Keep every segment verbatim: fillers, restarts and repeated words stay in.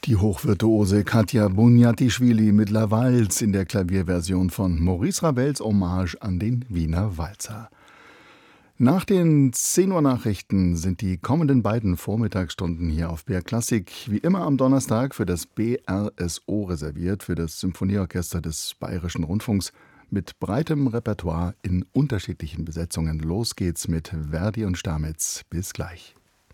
Die Hochvirtuose Katja Bunjatischvili mit La Valse in der Klavierversion von Maurice Ravels Hommage an den Wiener Walzer. Nach den zehn Uhr Nachrichten sind die kommenden beiden Vormittagsstunden hier auf B R Klassik wie immer am Donnerstag für das B R S O reserviert, für das Symphonieorchester des Bayerischen Rundfunks mit breitem Repertoire in unterschiedlichen Besetzungen. Los geht's mit Verdi und Stamitz. Bis gleich.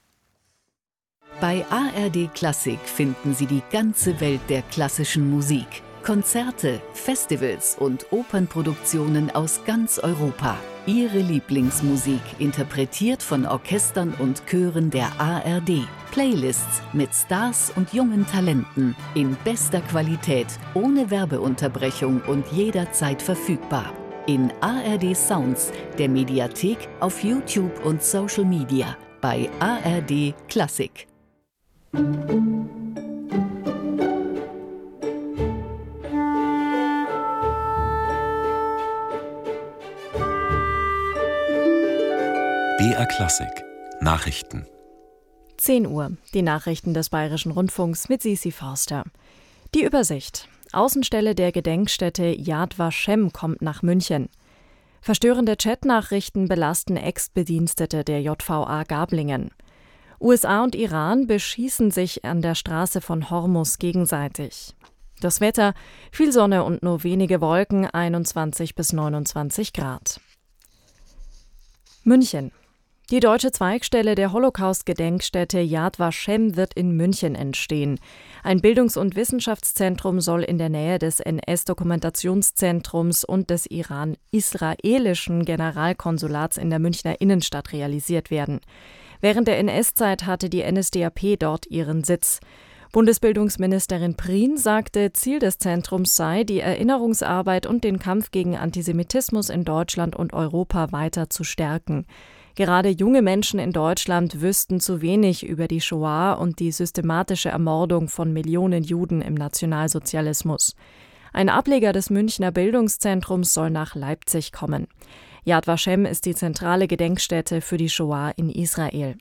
Bei A R D Klassik finden Sie die ganze Welt der klassischen Musik. Konzerte, Festivals und Opernproduktionen aus ganz Europa. Ihre Lieblingsmusik, interpretiert von Orchestern und Chören der A R D. Playlists mit Stars und jungen Talenten in bester Qualität, ohne Werbeunterbrechung und jederzeit verfügbar. In A R D Sounds, der Mediathek, auf YouTube und Social Media. Bei A R D Klassik. B R Klassik Nachrichten. zehn Uhr. Die Nachrichten des Bayerischen Rundfunks mit Sisi Forster. Die Übersicht. Außenstelle der Gedenkstätte Yad Vashem kommt nach München. Verstörende Chatnachrichten belasten Ex-Bedienstete der J V A Gablingen. U S A und Iran beschießen sich an der Straße von Hormus gegenseitig. Das Wetter: viel Sonne und nur wenige Wolken, einundzwanzig bis neunundzwanzig Grad. München. Die deutsche Zweigstelle der Holocaust-Gedenkstätte Yad Vashem wird in München entstehen. Ein Bildungs- und Wissenschaftszentrum soll in der Nähe des N S-Dokumentationszentrums und des iran-israelischen Generalkonsulats in der Münchner Innenstadt realisiert werden. Während der N S-Zeit hatte die N S D A P dort ihren Sitz. Bundesbildungsministerin Prien sagte, Ziel des Zentrums sei, die Erinnerungsarbeit und den Kampf gegen Antisemitismus in Deutschland und Europa weiter zu stärken. Gerade junge Menschen in Deutschland wüssten zu wenig über die Shoah und die systematische Ermordung von Millionen Juden im Nationalsozialismus. Ein Ableger des Münchner Bildungszentrums soll nach Leipzig kommen. Yad Vashem ist die zentrale Gedenkstätte für die Shoah in Israel.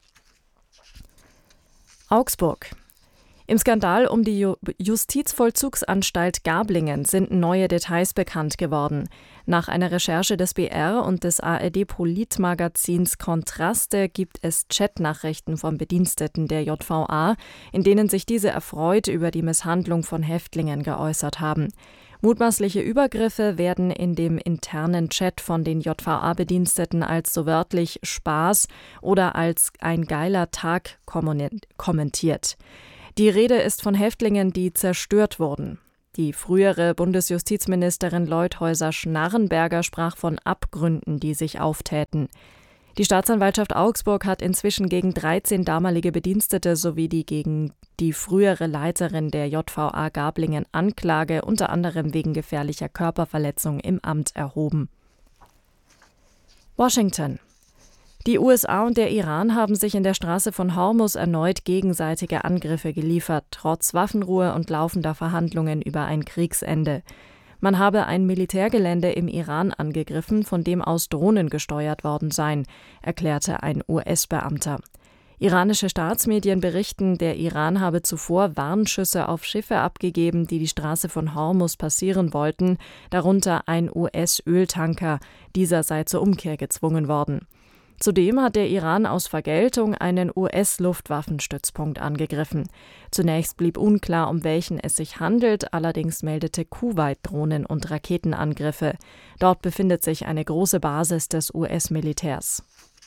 Augsburg. Im Skandal um die Justizvollzugsanstalt Gablingen sind neue Details bekannt geworden. Nach einer Recherche des B R und des A R D-Politmagazins Kontraste gibt es Chatnachrichten von Bediensteten der J V A, in denen sich diese erfreut über die Misshandlung von Häftlingen geäußert haben. Mutmaßliche Übergriffe werden in dem internen Chat von den J V A-Bediensteten als so wörtlich Spaß oder als ein geiler Tag kommentiert. Die Rede ist von Häftlingen, die zerstört wurden. Die frühere Bundesjustizministerin Leuthäuser-Schnarrenberger sprach von Abgründen, die sich auftäten. Die Staatsanwaltschaft Augsburg hat inzwischen gegen dreizehn damalige Bedienstete sowie die gegen die frühere Leiterin der J V A Gablingen Anklage unter anderem wegen gefährlicher Körperverletzung im Amt erhoben. Washington. Die U S A und der Iran haben sich in der Straße von Hormus erneut gegenseitige Angriffe geliefert, trotz Waffenruhe und laufender Verhandlungen über ein Kriegsende. Man habe ein Militärgelände im Iran angegriffen, von dem aus Drohnen gesteuert worden seien, erklärte ein U S-Beamter. Iranische Staatsmedien berichten, der Iran habe zuvor Warnschüsse auf Schiffe abgegeben, die die Straße von Hormus passieren wollten, darunter ein U S-Öltanker. Dieser sei zur Umkehr gezwungen worden. Zudem hat der Iran aus Vergeltung einen U S-Luftwaffenstützpunkt angegriffen. Zunächst blieb unklar, um welchen es sich handelt, allerdings meldete Kuwait Drohnen- und Raketenangriffe. Dort befindet sich eine große Basis des U S-Militärs.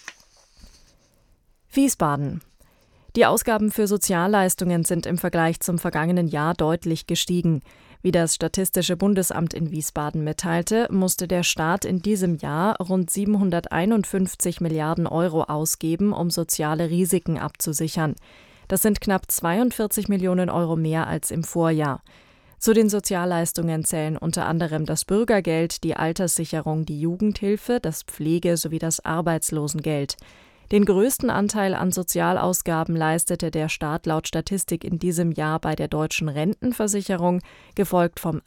Wiesbaden. Die Ausgaben für Sozialleistungen sind im Vergleich zum vergangenen Jahr deutlich gestiegen. Wie das Statistische Bundesamt in Wiesbaden mitteilte, musste der Staat in diesem Jahr rund siebenhunderteinundfünfzig Milliarden Euro ausgeben, um soziale Risiken abzusichern. Das sind knapp zweiundvierzig Millionen Euro mehr als im Vorjahr. Zu den Sozialleistungen zählen unter anderem das Bürgergeld, die Alterssicherung, die Jugendhilfe, das Pflege- sowie das Arbeitslosengeld. Den größten Anteil an Sozialausgaben leistete der Staat laut Statistik in diesem Jahr bei der Deutschen Rentenversicherung, gefolgt vom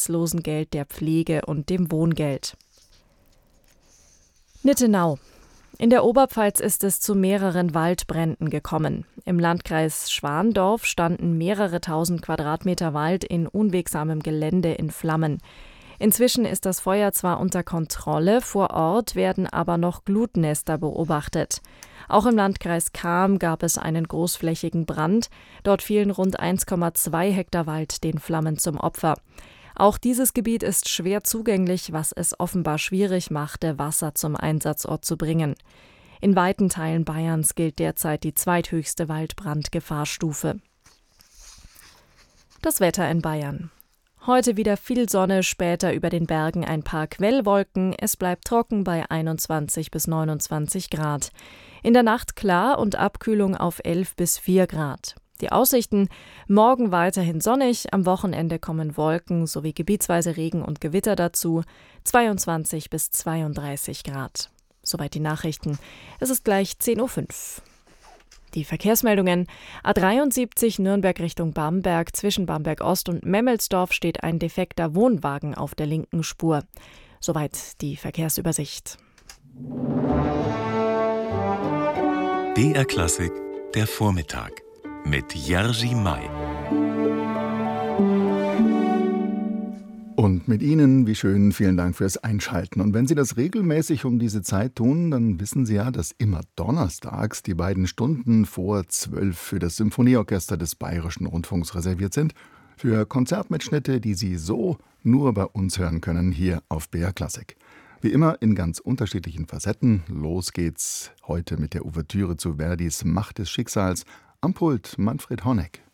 Arbeitslosengeld, der Pflege und dem Wohngeld. Nittenau. In der Oberpfalz ist es zu mehreren Waldbränden gekommen. Im Landkreis Schwandorf standen mehrere tausend Quadratmeter Wald in unwegsamem Gelände in Flammen. Inzwischen ist das Feuer zwar unter Kontrolle, vor Ort werden aber noch Glutnester beobachtet. Auch im Landkreis Cham gab es einen großflächigen Brand. Dort fielen rund eins Komma zwei Hektar Wald den Flammen zum Opfer. Auch dieses Gebiet ist schwer zugänglich, was es offenbar schwierig machte, Wasser zum Einsatzort zu bringen. In weiten Teilen Bayerns gilt derzeit die zweithöchste Waldbrandgefahrstufe. Das Wetter in Bayern. Heute wieder viel Sonne, später über den Bergen ein paar Quellwolken. Es bleibt trocken bei einundzwanzig bis neunundzwanzig Grad. In der Nacht klar und Abkühlung auf elf bis vier Grad. Die Aussichten: morgen weiterhin sonnig, am Wochenende kommen Wolken sowie gebietsweise Regen und Gewitter dazu, zweiundzwanzig bis zweiunddreißig Grad. Soweit die Nachrichten. Es ist gleich zehn Uhr fünf. Die Verkehrsmeldungen: A dreiundsiebzig Nürnberg Richtung Bamberg, zwischen Bamberg Ost und Memmelsdorf steht ein defekter Wohnwagen auf der linken Spur. Soweit die Verkehrsübersicht. B R Klassik, der Vormittag mit Jerzy May. Und mit Ihnen, wie schön, vielen Dank fürs Einschalten. Und wenn Sie das regelmäßig um diese Zeit tun, dann wissen Sie ja, dass immer donnerstags die beiden Stunden vor zwölf für das Symphonieorchester des Bayerischen Rundfunks reserviert sind. Für Konzertmitschnitte, die Sie so nur bei uns hören können, hier auf B R Klassik. Wie immer in ganz unterschiedlichen Facetten. Los geht's heute mit der Ouvertüre zu Verdis Macht des Schicksals. Am Pult Manfred Honeck.